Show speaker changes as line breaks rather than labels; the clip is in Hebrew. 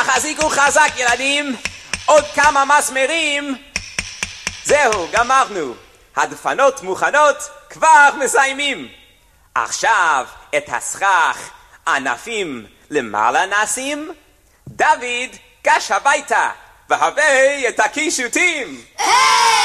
תחזיקו חזק ילדים, עוד כמה מסמרים. זהו, גמרנו. הדפנות מוכנות, כבר מסיימים. עכשיו את הסכך ענפים למעלה נשים. דוד, גש הביתה והבא את הקישוטים.